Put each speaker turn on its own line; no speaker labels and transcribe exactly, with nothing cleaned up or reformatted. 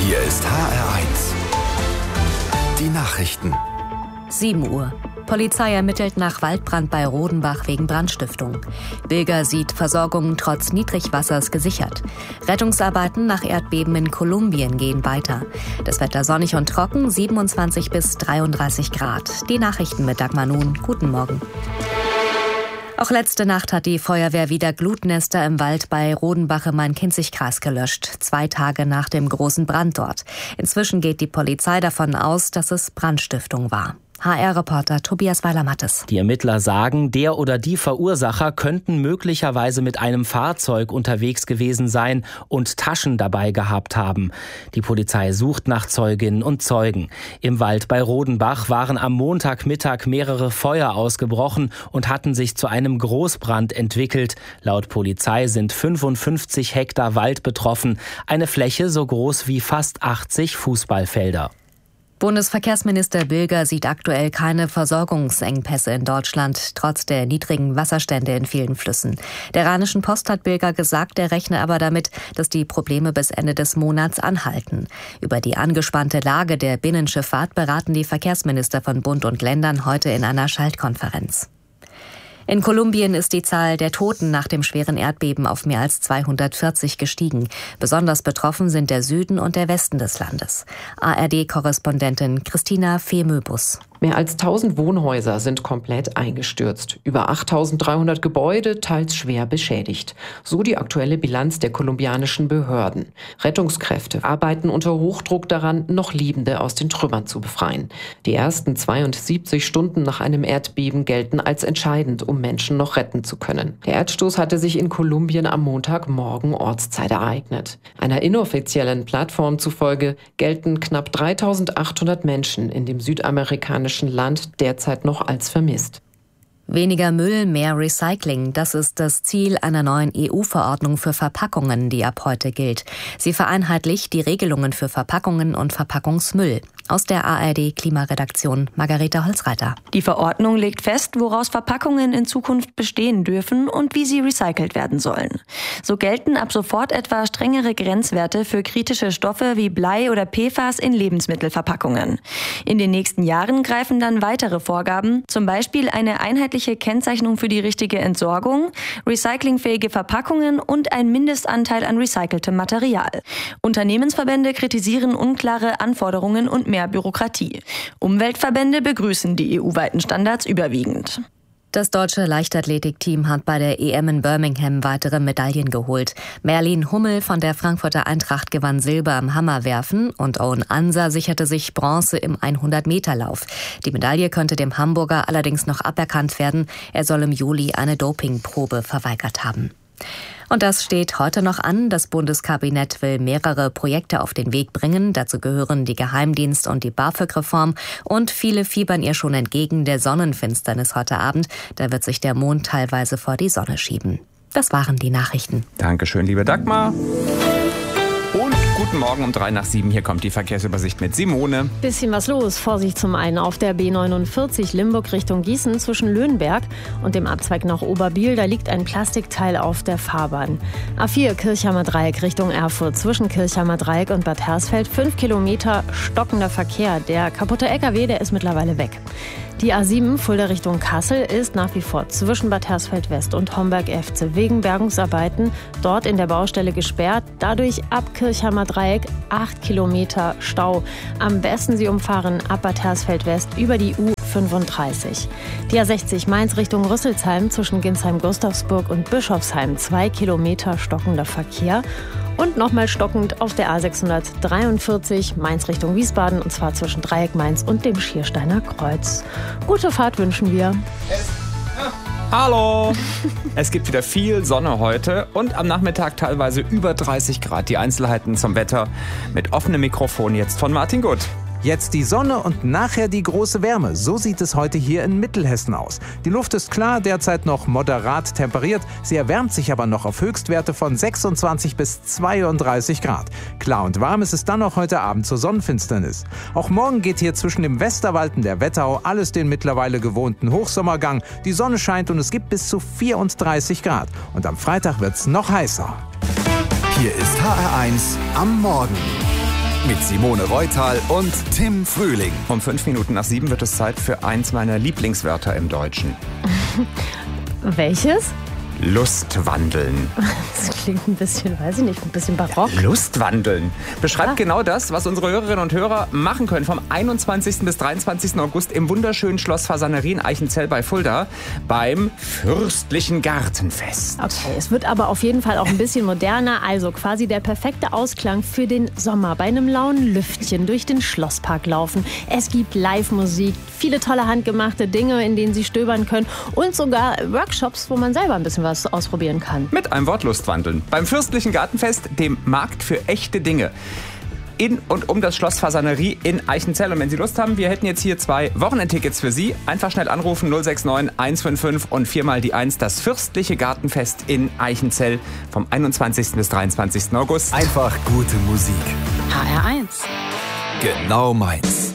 Hier ist H R eins. Die Nachrichten.
sieben Uhr. Polizei ermittelt nach Waldbrand bei Rodenbach wegen Brandstiftung. Bilger sieht Versorgung trotz Niedrigwassers gesichert. Rettungsarbeiten nach Erdbeben in Kolumbien gehen weiter. Das Wetter sonnig und trocken, siebenundzwanzig bis dreiunddreißig Grad. Die Nachrichten mit Dagmar Nun. Guten Morgen. Auch letzte Nacht hat die Feuerwehr wieder Glutnester im Wald bei Rodenbach im Main-Kinzig-Kreis gelöscht. Zwei Tage nach dem großen Brand dort. Inzwischen geht die Polizei davon aus, dass es Brandstiftung war. H R-Reporter Tobias Weiler-Mattes.
Die Ermittler sagen, der oder die Verursacher könnten möglicherweise mit einem Fahrzeug unterwegs gewesen sein und Taschen dabei gehabt haben. Die Polizei sucht nach Zeuginnen und Zeugen. Im Wald bei Rodenbach waren am Montagmittag mehrere Feuer ausgebrochen und hatten sich zu einem Großbrand entwickelt. Laut Polizei sind fünfundfünfzig Hektar Wald betroffen, eine Fläche so groß wie fast achtzig Fußballfelder.
Bundesverkehrsminister Bilger sieht aktuell keine Versorgungsengpässe in Deutschland, trotz der niedrigen Wasserstände in vielen Flüssen. Der Rheinischen Post hat Bilger gesagt, er rechne aber damit, dass die Probleme bis Ende des Monats anhalten. Über die angespannte Lage der Binnenschifffahrt beraten die Verkehrsminister von Bund und Ländern heute in einer Schaltkonferenz. In Kolumbien ist die Zahl der Toten nach dem schweren Erdbeben auf mehr als zweihundertvierzig gestiegen. Besonders betroffen sind der Süden und der Westen des Landes. A R D-Korrespondentin Christina Fehmöbus.
Mehr als tausend Wohnhäuser sind komplett eingestürzt. Über achttausenddreihundert Gebäude, teils schwer beschädigt. So die aktuelle Bilanz der kolumbianischen Behörden. Rettungskräfte arbeiten unter Hochdruck daran, noch Lebende aus den Trümmern zu befreien. Die ersten zweiundsiebzig Stunden nach einem Erdbeben gelten als entscheidend, um Menschen noch retten zu können. Der Erdstoß hatte sich in Kolumbien am Montagmorgen Ortszeit ereignet. Einer inoffiziellen Plattform zufolge gelten knapp dreitausendachthundert Menschen in dem südamerikanischen Land derzeit noch als vermisst.
Weniger Müll, mehr Recycling. Das ist das Ziel einer neuen E U-Verordnung für Verpackungen, die ab heute gilt. Sie vereinheitlicht die Regelungen für Verpackungen und Verpackungsmüll. Aus der A R D-Klimaredaktion Margareta Holzreiter.
Die Verordnung legt fest, woraus Verpackungen in Zukunft bestehen dürfen und wie sie recycelt werden sollen. So gelten ab sofort etwa strengere Grenzwerte für kritische Stoffe wie Blei oder P F A S in Lebensmittelverpackungen. In den nächsten Jahren greifen dann weitere Vorgaben, zum Beispiel eine einheitliche Kennzeichnung für die richtige Entsorgung, recyclingfähige Verpackungen und ein Mindestanteil an recyceltem Material. Unternehmensverbände kritisieren unklare Anforderungen und mehr Bürokratie. Umweltverbände begrüßen die E U-weiten Standards überwiegend.
Das deutsche Leichtathletikteam hat bei der E M in Birmingham weitere Medaillen geholt. Merlin Hummel von der Frankfurter Eintracht gewann Silber im Hammerwerfen und Owen Anser sicherte sich Bronze im hundert-Meter-Lauf. Die Medaille könnte dem Hamburger allerdings noch aberkannt werden. Er soll im Juli eine Dopingprobe verweigert haben. Und das steht heute noch an. Das Bundeskabinett will mehrere Projekte auf den Weg bringen. Dazu gehören die Geheimdienst- und die BAföG-Reform. Und viele fiebern ihr schon entgegen der Sonnenfinsternis heute Abend. Da wird sich der Mond teilweise vor die Sonne schieben. Das waren die Nachrichten.
Dankeschön, liebe Dagmar. Und guten Morgen um drei nach sieben. Hier kommt die Verkehrsübersicht mit Simone.
Bisschen was los. Vorsicht zum einen auf der B neunundvierzig Limburg Richtung Gießen zwischen Löhnberg und dem Abzweig nach Oberbiel. Da liegt ein Plastikteil auf der Fahrbahn. A vier Kirchheimer Dreieck Richtung Erfurt zwischen Kirchheimer Dreieck und Bad Hersfeld. Fünf Kilometer stockender Verkehr. Der kaputte L K W, der ist mittlerweile weg. Die A sieben Fulda Richtung Kassel ist nach wie vor zwischen Bad Hersfeld West und Homberg-Efze wegen Bergungsarbeiten dort in der Baustelle gesperrt. Dadurch ab Kirchheimer Dreieck acht Kilometer Stau. Am besten Sie umfahren ab Bad Hersfeld West über die U fünfunddreißig. Die A sechzig Mainz Richtung Rüsselsheim zwischen Ginsheim-Gustavsburg und Bischofsheim. Zwei Kilometer stockender Verkehr. Und nochmal stockend auf der A sechshundertdreiundvierzig Mainz Richtung Wiesbaden, und zwar zwischen Dreieck Mainz und dem Schiersteiner Kreuz. Gute Fahrt wünschen wir.
Hallo! Es gibt wieder viel Sonne heute und am Nachmittag teilweise über dreißig Grad. Die Einzelheiten zum Wetter mit offenem Mikrofon jetzt von Martin Gutt.
Jetzt die Sonne und nachher die große Wärme. So sieht es heute hier in Mittelhessen aus. Die Luft ist klar, derzeit noch moderat temperiert. Sie erwärmt sich aber noch auf Höchstwerte von sechsundzwanzig bis zweiunddreißig Grad. Klar und warm ist es dann auch heute Abend zur Sonnenfinsternis. Auch morgen geht hier zwischen dem Westerwald und der Wetterau alles den mittlerweile gewohnten Hochsommergang. Die Sonne scheint und es gibt bis zu vierunddreißig Grad. Und am Freitag wird es noch heißer.
Hier ist H R eins am Morgen. mit Simone Reutal und Tim Frühling.
Um fünf Minuten nach sieben wird es Zeit für eins meiner Lieblingswörter im Deutschen.
Welches?
Lustwandeln.
Das klingt ein bisschen, weiß ich nicht, ein bisschen barock.
Lustwandeln. Beschreibt
Ja.
genau das, was unsere Hörerinnen und Hörer machen können vom einundzwanzigsten bis dreiundzwanzigsten August im wunderschönen Schloss Fasanerie in Eichenzell bei Fulda beim Fürstlichen Gartenfest.
Okay, es wird aber auf jeden Fall auch ein bisschen moderner, also quasi der perfekte Ausklang für den Sommer. Bei einem lauen Lüftchen durch den Schlosspark laufen. Es gibt Live-Musik, viele tolle handgemachte Dinge, in denen Sie stöbern können und sogar Workshops, wo man selber ein bisschen was ausprobieren kann.
Mit einem Wort Lustwandeln. Beim Fürstlichen Gartenfest, dem Markt für echte Dinge. In und um das Schloss Fasanerie in Eichenzell. Und wenn Sie Lust haben, wir hätten jetzt hier zwei Wochenendtickets für Sie. Einfach schnell anrufen null sechs neun eins fünf fünf und viermal die eins. Das Fürstliche Gartenfest in Eichenzell vom einundzwanzigsten bis dreiundzwanzigsten August.
Einfach gute Musik.
H R eins.
Genau meins.